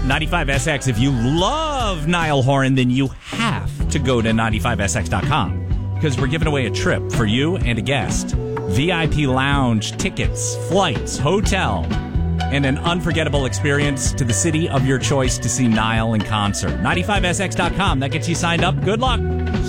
95SX. If you love Niall Horan, then you have to go to 95SX.com because we're giving away a trip for you and a guest. VIP lounge, tickets, flights, hotel, and an unforgettable experience to the city of your choice to see Niall in concert. 95SX.com. That gets you signed up. Good luck.